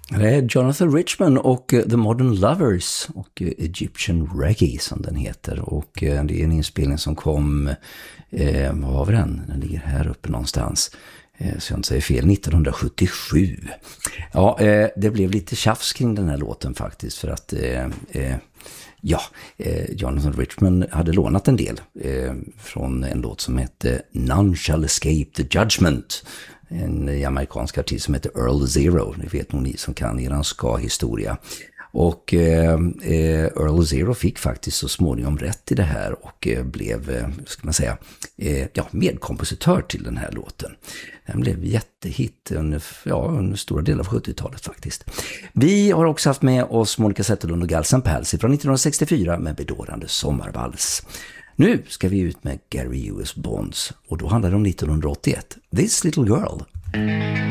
Det är Jonathan Richman och The Modern Lovers och Egyptian Reggae som den heter. Och det är en inspelning som kom, vad var den? Den ligger här uppe någonstans. Så jag inte säger fel, 1977. Ja, det blev lite tjafs kring den här låten faktiskt för att Jonathan Richman hade lånat en del från en låt som hette None Shall Escape the Judgment. En amerikansk artist som heter Earl Zero. Ni vet nog ni som kan er ska-historia. Och Earl Zero fick faktiskt så småningom rätt i det här och blev, ska man säga, medkompositör till den här låten. Den blev jättehit under stora delar av 70-talet faktiskt. Vi har också haft med oss Monica Zetterlund och Guls N' Pals från 1964 med bedårande sommarvals. Nu ska vi ut med Gary U.S. Bonds och då handlar det om 1981. This Little Girl.